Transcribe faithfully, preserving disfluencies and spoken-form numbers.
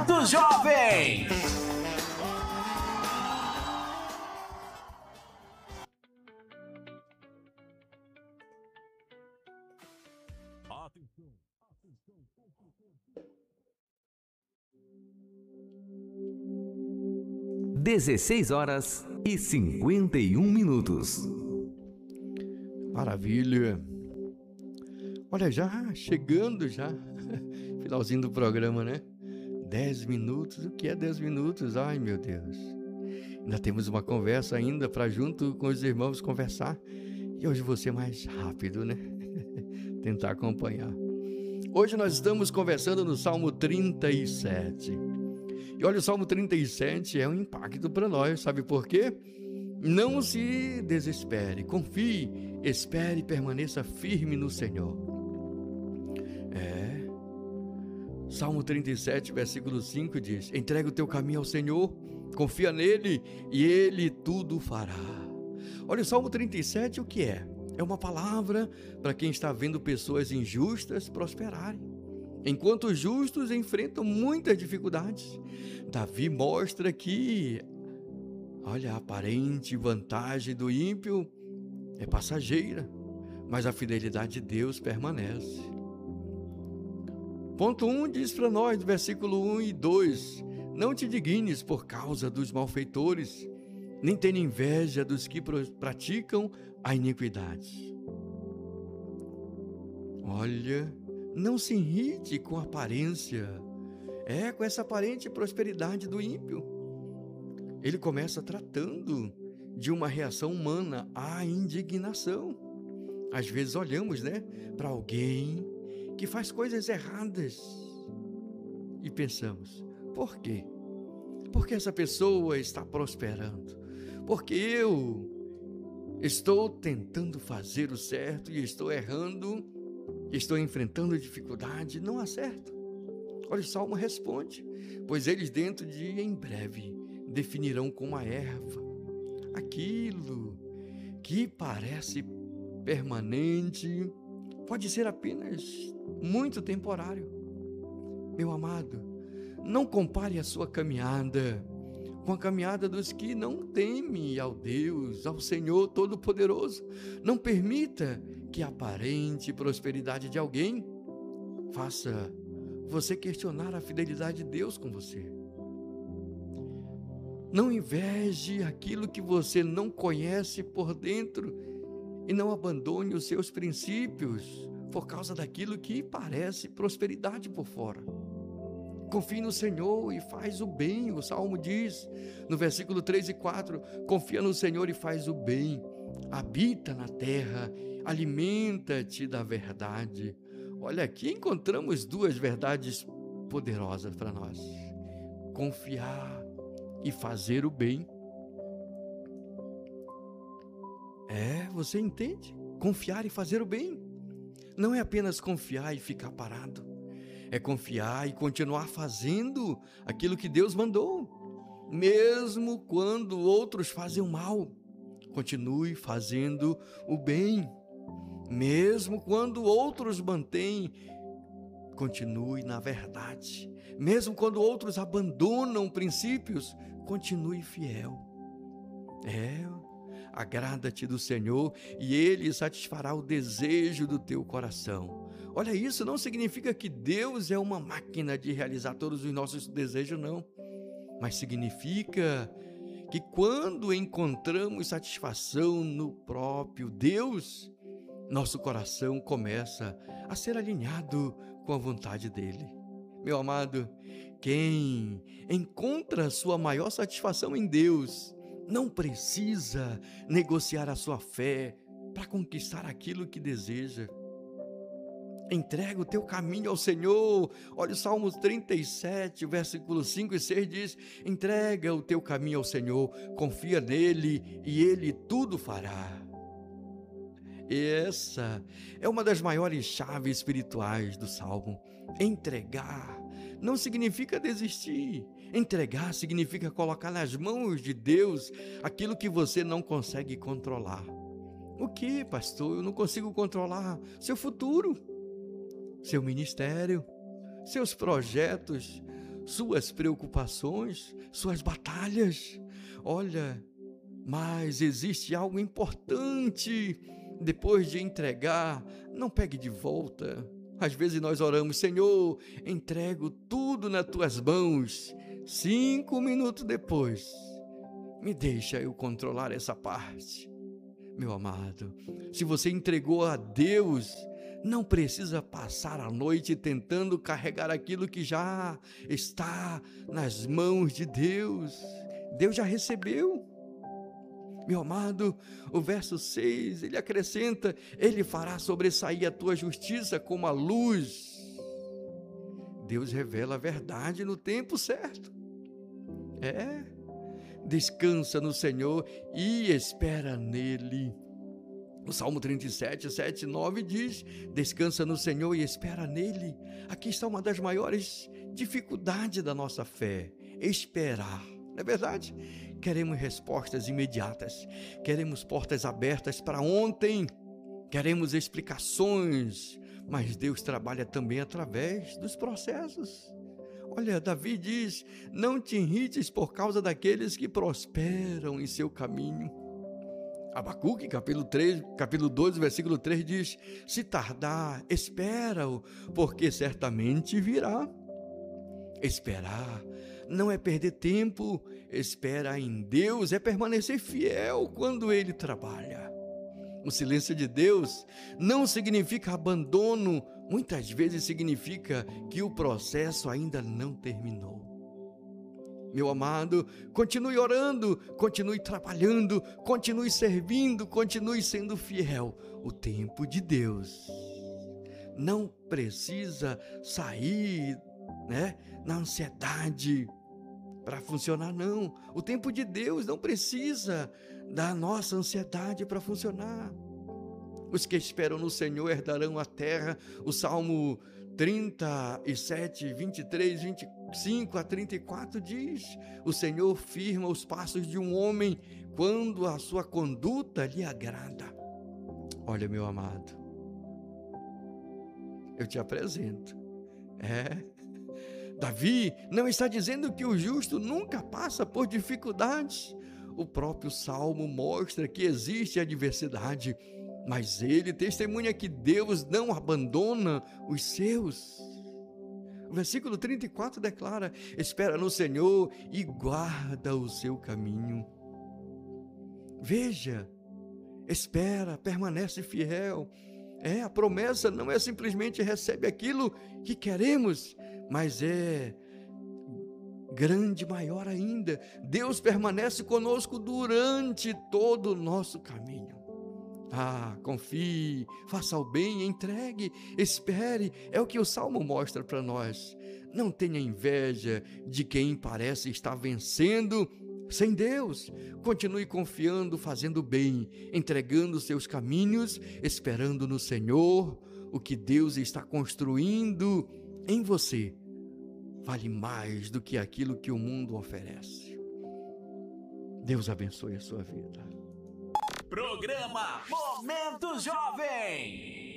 dos Jovens. dezesseis horas e cinquenta e um minutos. Maravilha. Olha, já chegando já, finalzinho do programa, né? Dez minutos, o que é dez minutos? Ai, meu Deus. Ainda temos uma conversa ainda para junto com os irmãos conversar. E hoje vou ser mais rápido, né? Tentar acompanhar. Hoje nós estamos conversando no Salmo trinta e sete. E olha, o Salmo trinta e sete é um impacto para nós, sabe por quê? Não se desespere, confie, espere e permaneça firme no Senhor. É. Salmo trinta e sete, versículo cinco diz: entrega o teu caminho ao Senhor, confia nele e ele tudo fará. Olha, o Salmo trinta e sete o que é? É uma palavra para quem está vendo pessoas injustas prosperarem, enquanto os justos enfrentam muitas dificuldades. Davi mostra que, olha, a aparente vantagem do ímpio é passageira, mas a fidelidade de Deus permanece. Ponto um diz para nós, versículo um e dois: não te dignes por causa dos malfeitores, nem tenha inveja dos que praticam a iniquidade. Olha, não se irrite com a aparência, é com essa aparente prosperidade do ímpio. Ele começa tratando de uma reação humana à indignação. Às vezes olhamos, né, para alguém que faz coisas erradas e pensamos: por quê? Porque essa pessoa está prosperando? Porque eu estou tentando fazer o certo e estou errando, estou enfrentando dificuldade, não acerto. Olha, o Salmo responde: pois eles dentro de em breve definirão como a erva aquilo que parece permanente, pode ser apenas muito temporário. Meu amado, não compare a sua caminhada com a caminhada dos que não temem ao Deus, ao Senhor Todo-Poderoso. Não permita que a aparente prosperidade de alguém faça você questionar a fidelidade de Deus com você. Não inveje aquilo que você não conhece por dentro e não abandone os seus princípios por causa daquilo que parece prosperidade por fora. Confie no Senhor e faz o bem. O Salmo diz no versículo três e quatro: confia no Senhor e faz o bem, habita na terra, alimenta-te da verdade. Olha, aqui encontramos duas verdades poderosas para nós: confiar e fazer o bem. É, você entende? Confiar e fazer o bem não é apenas confiar e ficar parado, é confiar e continuar fazendo aquilo que Deus mandou, mesmo quando outros fazem o mal. Continue fazendo o bem, mesmo quando outros mantêm. Continue na verdade, mesmo quando outros abandonam princípios. Continue fiel. É, agrada-te do Senhor e Ele satisfará o desejo do teu coração. Olha, isso não significa que Deus é uma máquina de realizar todos os nossos desejos, não. Mas significa que quando encontramos satisfação no próprio Deus, nosso coração começa a ser alinhado com a vontade dEle. Meu amado, quem encontra sua maior satisfação em Deus não precisa negociar a sua fé para conquistar aquilo que deseja. Entrega o teu caminho ao Senhor. Olha o Salmo trinta e sete, versículos cinco e seis diz: entrega o teu caminho ao Senhor, confia nele e ele tudo fará. Essa é uma das maiores chaves espirituais do Salmo. Entregar não significa desistir. Entregar significa colocar nas mãos de Deus aquilo que você não consegue controlar. O que, pastor? Eu não consigo controlar seu futuro, seu ministério, seus projetos, suas preocupações, suas batalhas. Olha, mas existe algo importante. Depois de entregar, não pegue de volta. Às vezes nós oramos: Senhor, entrego tudo nas tuas mãos. Cinco minutos depois, me deixa eu controlar essa parte. Meu amado, se você entregou a Deus, não precisa passar a noite tentando carregar aquilo que já está nas mãos de Deus. Deus já recebeu. Meu amado, o verso seis, ele acrescenta: Ele fará sobressair a tua justiça como a luz. Deus revela a verdade no tempo certo. É, descansa no Senhor e espera nele. O Salmo trinta e sete, sete e nove diz: descansa no Senhor e espera nele. Aqui está uma das maiores dificuldades da nossa fé: esperar. Não é verdade? Queremos respostas imediatas, queremos portas abertas para ontem, queremos explicações, mas Deus trabalha também através dos processos. Olha, Davi diz: não te irrites por causa daqueles que prosperam em seu caminho. Abacuque, capítulo três, capítulo dois, versículo três diz: se tardar, espera-o, porque certamente virá. Esperar não é perder tempo, esperar em Deus é permanecer fiel quando Ele trabalha. O silêncio de Deus não significa abandono, muitas vezes significa que o processo ainda não terminou. Meu amado, continue orando, continue trabalhando, continue servindo, continue sendo fiel. O tempo de Deus não precisa sair, né, na ansiedade para funcionar, não. O tempo de Deus não precisa da nossa ansiedade para funcionar. Os que esperam no Senhor herdarão a terra. O Salmo trinta e sete, vinte e três, vinte e cinco a trinta e quatro diz: o Senhor firma os passos de um homem quando a sua conduta lhe agrada. Olha, meu amado, eu te apresento. É, Davi não está dizendo que o justo nunca passa por dificuldades. O próprio Salmo mostra que existe adversidade, mas ele testemunha que Deus não abandona os seus. O versículo trinta e quatro declara: espera no Senhor e guarda o seu caminho. Veja, espera, permanece fiel. É, a promessa não é simplesmente recebe aquilo que queremos, mas é grande, maior ainda. Deus permanece conosco durante todo o nosso caminho. Ah, confie, faça o bem, entregue, espere. É o que o Salmo mostra para nós. Não tenha inveja de quem parece estar vencendo sem Deus. Continue confiando, fazendo bem, entregando seus caminhos, esperando no Senhor. O que Deus está construindo em você vale mais do que aquilo que o mundo oferece. Deus abençoe a sua vida. Programa Momento Jovem.